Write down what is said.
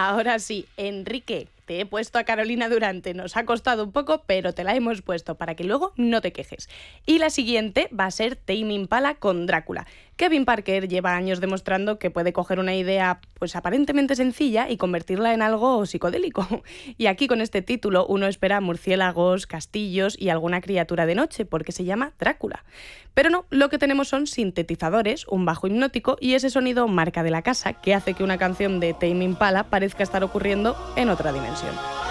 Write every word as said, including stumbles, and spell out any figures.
Ahora sí, Enrique, te he puesto a Carolina Durante. Nos ha costado un poco, pero te la hemos puesto para que luego no te quejes. Y la siguiente va a ser Tame Impala con Drácula. Kevin Parker lleva años demostrando que puede coger una idea pues aparentemente sencilla y convertirla en algo psicodélico. Y aquí con este título uno espera murciélagos, castillos y alguna criatura de noche, porque se llama Drácula. Pero no, lo que tenemos son sintetizadores, un bajo hipnótico y ese sonido marca de la casa que hace que una canción de Tame Impala parezca estar ocurriendo en otra dimensión.